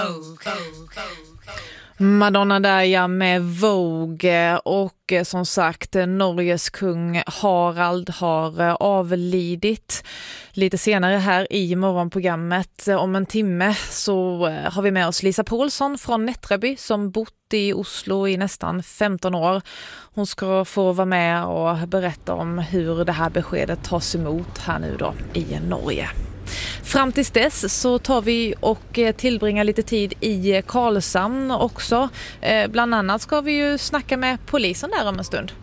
Madonna där ja med Vogue och som sagt Norges kung Harald har avlidit. Lite senare här i morgonprogrammet om en timme så har vi med oss Lisa Paulsson från Nättraby som bott i Oslo i nästan 15 år. Hon ska få vara med och berätta om hur det här beskedet tas emot här nu då i Norge. Fram tills dess så tar vi och tillbringar lite tid i Karlshamn också. Bland annat ska vi ju snacka med polisen där om en stund.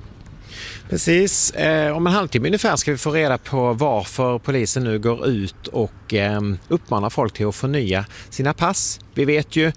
Precis, om en halvtimme ungefär ska vi få reda på varför polisen nu går ut och uppmanar folk till att förnya sina pass. Vi vet ju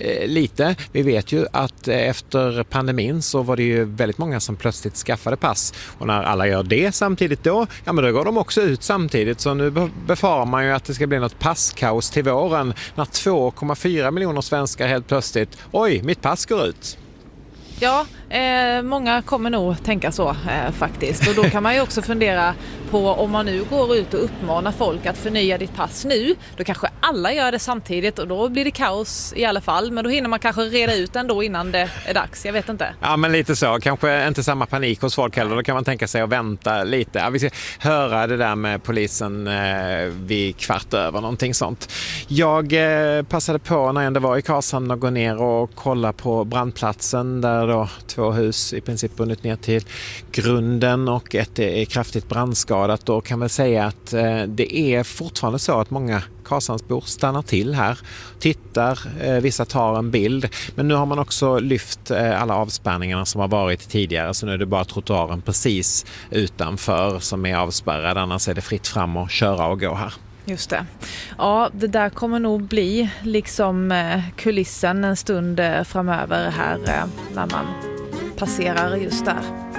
vi vet ju att efter pandemin så var det ju väldigt många som plötsligt skaffade pass. Och när alla gör det samtidigt då går de också ut samtidigt. Så nu befarar man ju att det ska bli något passkaos till våren när 2,4 miljoner svenskar helt plötsligt, mitt pass går ut. Ja, många kommer nog tänka så faktiskt. Och då kan man ju också fundera på om man nu går ut och uppmanar folk att förnya ditt pass nu. Då kanske alla gör det samtidigt och då blir det kaos i alla fall. Men då hinner man kanske reda ut ändå innan det är dags. Jag vet inte. Ja, men lite så. Kanske inte samma panik hos folk heller. Då kan man tänka sig att vänta lite. Ja, vi ska höra det där med polisen vid 15:15 någonting sånt. Jag passade på när jag ändå var i Karlshamn att gå ner och kolla på brandplatsen där då 2 hus i princip brunnit ner till grunden och ett är kraftigt brandskadat. Då kan man säga att det är fortfarande så att många Karlshamnsbor stannar till här, tittar, vissa tar en bild. Men nu har man också lyft alla avspärrningarna som har varit tidigare, så nu är det bara trottoaren precis utanför som är avspärrad, annars är det fritt fram och köra och gå här. Just det. Ja, det där kommer nog bli liksom kulissen en stund framöver här när man passerar just där.